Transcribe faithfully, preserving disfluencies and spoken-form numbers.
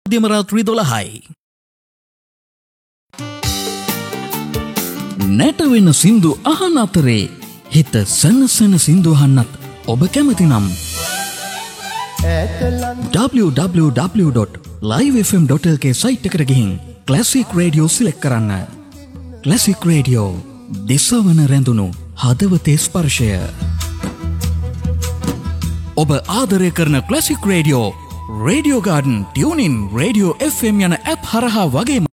මධ්‍යම රාත්‍රී දොළහයි. නැටවෙන සින්දු අහන අතරේ හිත සනසන සින්දු අහන්නත් ඔබ කැමති නම් double-u double-u double-u dot live f m dot l k site එකට ගිහින් ක්ලාසික් රේඩියෝ සිලෙක්ට් කරන්න. ක්ලාසික් රේඩියෝ දිසවන රැඳුණු හදවතේ ස්පර්ශය. ඔබ ආදරය කරන classic radio, radio garden, tuning, radio F M යන ඇප් හරහා වගේම